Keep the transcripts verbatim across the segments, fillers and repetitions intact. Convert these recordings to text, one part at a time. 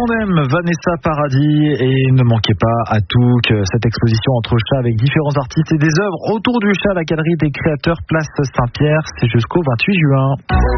qu'on aime, Vanessa Paradis, et ne manquez pas à Touques cette exposition entre chats avec différents artistes et des œuvres autour du chat à la Galerie des Créateurs, place Saint-Pierre, c'est jusqu'au vingt-huit juin.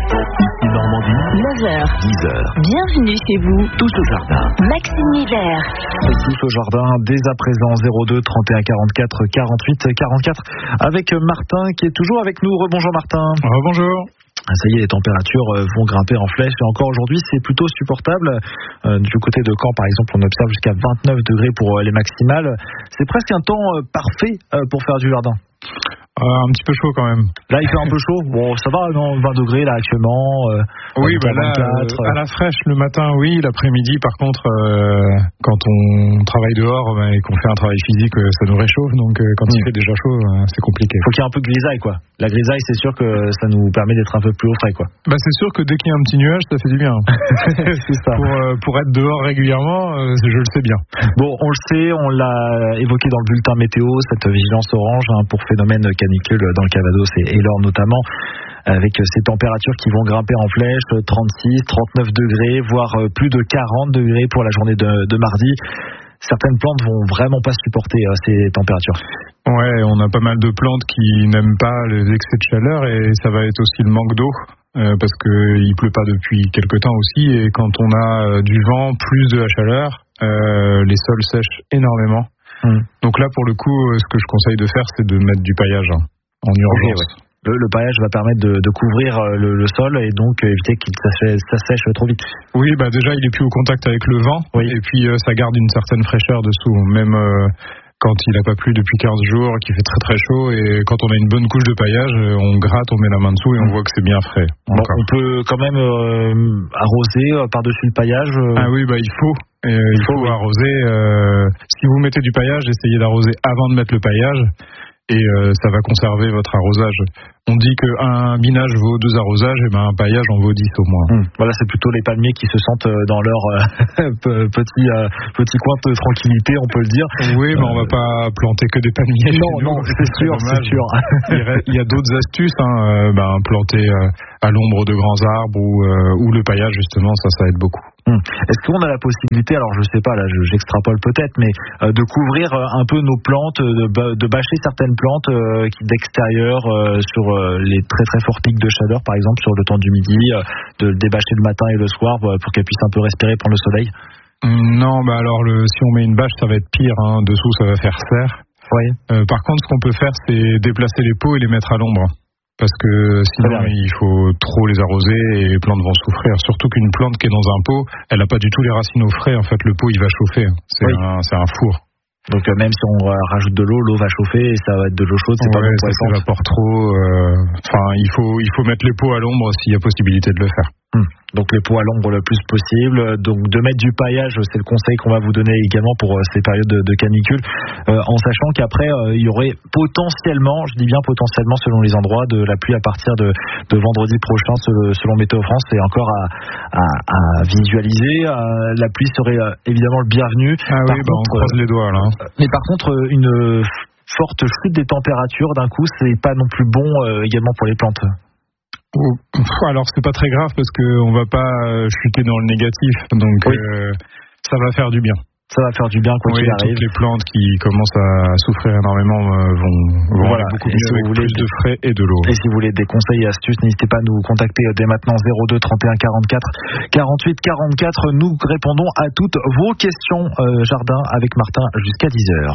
Ici Normandie, neuf heures, dix heures. Bienvenue chez vous. Tous au jardin. Maxime Hiver. Et tous au jardin, dès à présent, zéro deux trente et un quarante-quatre quarante-huit quarante-quatre, avec Martin qui est toujours avec nous. Rebonjour Martin. Rebonjour. Ça y est, les températures vont grimper en flèche et encore aujourd'hui c'est plutôt supportable. Euh, du côté de Caen par exemple, on observe jusqu'à vingt-neuf degrés pour les maximales. C'est presque un temps parfait pour faire du jardin. Euh, un petit peu chaud quand même. Là il fait un peu chaud. Bon ça va, non, vingt degrés là actuellement. Euh, oui, bah là, vingt-quatre. Euh, à la fraîche le matin, oui. L'après-midi, par contre, euh, quand on travaille dehors bah, et qu'on fait un travail physique, euh, ça nous réchauffe. Donc euh, quand mmh. il fait déjà chaud, euh, c'est compliqué. Faut qu'il y ait un peu de grisaille quoi. La grisaille, c'est sûr que ça nous permet d'être un peu plus au frais quoi. Bah c'est sûr que dès qu'il y a un petit nuage, ça fait du bien. C'est ça. Pour, euh, pour être dehors régulièrement, euh, je le sais bien. Bon, on le sait, on l'a évoqué dans le bulletin météo, cette vigilance orange hein, pour phénomène canicule dans le Calvados et l'Orne notamment, avec ces températures qui vont grimper en flèche, trente-six, trente-neuf degrés, voire plus de quarante degrés pour la journée de, de mardi. Certaines plantes vont vraiment pas supporter euh, ces températures. Ouais, on a pas mal de plantes qui n'aiment pas les excès de chaleur et ça va être aussi le manque d'eau. Euh, parce qu'il pleut pas depuis quelques temps aussi et quand on a euh, du vent plus de la chaleur, euh, les sols sèchent énormément. Mmh. Donc là pour le coup, euh, ce que je conseille de faire, c'est de mettre du paillage hein, en urgence. Okay, ouais. Le, le paillage va permettre de, de couvrir le, le sol et donc éviter qu'il s'assèche, s'assèche trop vite. Oui, bah déjà il est plus au contact avec le vent oui. Et puis euh, ça garde une certaine fraîcheur dessous, même euh, quand il n'a pas plu depuis quinze jours, qu'il fait très très chaud et quand on a une bonne couche de paillage, on gratte, on met la main dessous et on voit que c'est bien frais. Bon, on peut quand même euh, arroser euh, par-dessus le paillage. Euh... Ah oui, bah il faut. Euh, il, il faut, faut oui. arroser. Euh, si vous mettez du paillage, essayez d'arroser avant de mettre le paillage. Et euh, ça va conserver votre arrosage. On dit qu'un binage vaut deux arrosages, et ben un paillage en vaut dix au moins. Mmh. Voilà, c'est plutôt les palmiers qui se sentent dans leur euh, petit, euh, petit coin de tranquillité, on peut le dire. Oui, mais euh... on va pas planter que des palmiers. Non, non, c'est sûr, c'est sûr. Il y a d'autres astuces, hein, ben, planter euh, à l'ombre de grands arbres ou, euh, ou le paillage, justement, ça, ça aide beaucoup. Hum. Est-ce qu'on a la possibilité, alors je sais pas, là j'extrapole peut-être, mais euh, de couvrir un peu nos plantes, de, de bâcher certaines plantes euh, qui, d'extérieur euh, sur euh, les très très forts pics de chaleur, par exemple sur le temps du midi, euh, de le débâcher le matin et le soir pour, pour qu'elles puissent un peu respirer, prendre le soleil? Non, bah alors le, si on met une bâche, ça va être pire, hein. Dessous ça va faire serre. Oui. Euh, par contre, ce qu'on peut faire, c'est déplacer les pots et les mettre à l'ombre. Parce que sinon il faut trop les arroser et les plantes vont souffrir. Surtout qu'une plante qui est dans un pot, elle n'a pas du tout les racines au frais. En fait, le pot il va chauffer. C'est, oui. un, c'est un four. Donc euh, même si on rajoute de l'eau, l'eau va chauffer et ça va être de l'eau chaude. C'est ouais, pas bon pour ça s'évapore trop. Enfin, euh, il faut il faut mettre les pots à l'ombre s'il y a possibilité de le faire. Hum. Donc les pots à l'ombre le plus possible. Donc de mettre du paillage, c'est le conseil qu'on va vous donner également pour euh, ces périodes de, de canicule, euh, en sachant qu'après euh, il y aurait potentiellement, je dis bien potentiellement selon les endroits, de la pluie à partir de, de vendredi prochain selon Météo France. C'est encore à, à, à visualiser. Euh, la pluie serait euh, évidemment le bienvenu. Ah par oui, contre, bah on croise les doigts là. Mais par contre une forte chute des températures d'un coup, c'est pas non plus bon euh, également pour les plantes. Alors c'est pas très grave parce qu'on va pas chuter dans le négatif, donc oui. euh, ça va faire du bien. Ça va faire du bien quoi oui, qu'il arrive. Toutes les plantes qui commencent à souffrir énormément euh, vont, vont voilà. beaucoup et mieux si avec plus des... de frais et de l'eau. Et si vous voulez des conseils et astuces, n'hésitez pas à nous contacter dès maintenant zéro deux trente et un quarante-quatre quarante-huit quarante-quatre. Nous répondons à toutes vos questions euh, jardin avec Martin jusqu'à dix heures.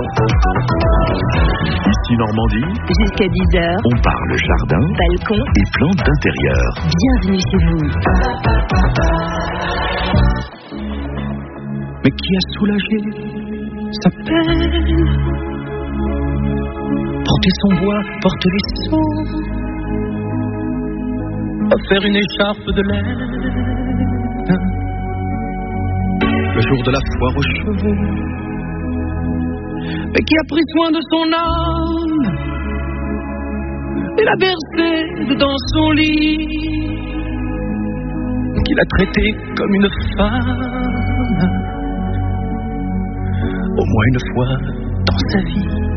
Ici Normandie, jusqu'à dix heures, on parle jardin, balcon et plantes d'intérieur. Bienvenue chez vous. Mais qui a soulagé sa peine? Porter son bois, porter les seaux, faire une écharpe de laine, le jour de la foire aux chevaux. Mais qui a pris soin de son âme et l'a bercée dans son lit, qui l'a traitée comme une femme au moins une fois dans sa vie.